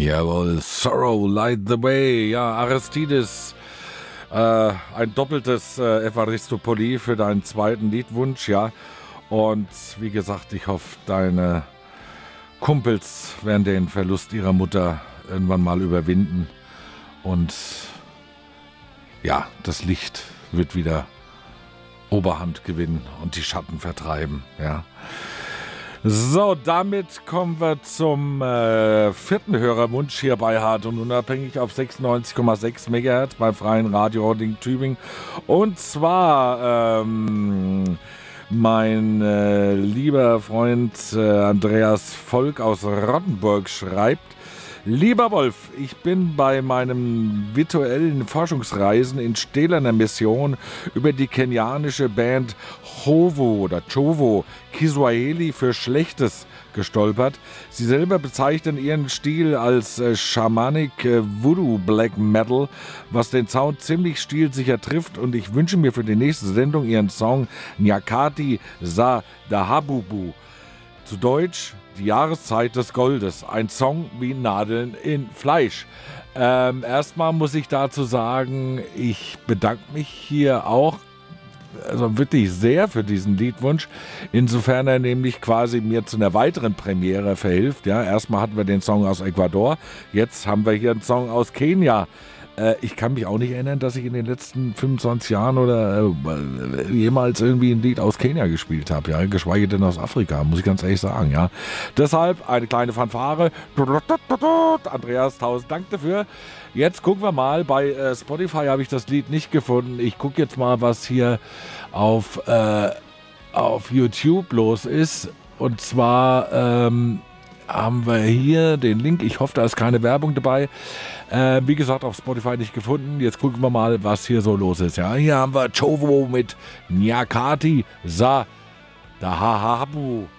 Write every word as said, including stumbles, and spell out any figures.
Jawohl, Sorrow, Light the Way. Ja, Aristides, äh, ein doppeltes äh, Evaristopoli für deinen zweiten Liedwunsch, ja. Und wie gesagt, ich hoffe, deine Kumpels werden den Verlust ihrer Mutter irgendwann mal überwinden. Und ja, das Licht wird wieder Oberhand gewinnen und die Schatten vertreiben, ja. So, damit kommen wir zum äh, vierten Hörerwunsch hier bei Hart und Unabhängig auf sechsundneunzig Komma sechs Megahertz beim Freien Radio Roding Tübingen. Und zwar ähm, mein äh, lieber Freund äh, Andreas Volk aus Rottenburg schreibt: Lieber Wolf, ich bin bei meinem virtuellen Forschungsreisen in stählerner Mission über die kenianische Band Chovo oder Chovo Kiswahili für Schlechtes gestolpert. Sie selber bezeichnen ihren Stil als äh, Shamanic äh, Voodoo Black Metal, was den Sound ziemlich stilsicher trifft, und ich wünsche mir für die nächste Sendung ihren Song Nyakati Sa Dahabubu. Zu Deutsch: Die Jahreszeit des Goldes. Ein Song wie Nadeln in Fleisch. Ähm, erstmal muss ich dazu sagen, ich bedanke mich hier auch also wirklich sehr für diesen Liedwunsch, insofern er nämlich quasi mir zu einer weiteren Premiere verhilft. Ja, erstmal hatten wir den Song aus Ecuador, jetzt haben wir hier einen Song aus Kenia. Äh, ich kann mich auch nicht erinnern, dass ich in den letzten fünfundzwanzig Jahren oder äh, jemals irgendwie ein Lied aus Kenia gespielt habe, ja, geschweige denn aus Afrika, muss ich ganz ehrlich sagen, ja. Deshalb eine kleine Fanfare. Andreas, tausend Dank dafür. Jetzt gucken wir mal, bei äh, Spotify habe ich das Lied nicht gefunden. Ich gucke jetzt mal, was hier auf, äh, auf YouTube los ist. Und zwar ähm, haben wir hier den Link. Ich hoffe, da ist keine Werbung dabei. Äh, wie gesagt, auf Spotify nicht gefunden. Jetzt gucken wir mal, was hier so los ist. Ja, hier haben wir Chovo mit Nyakati Sa Dahabu.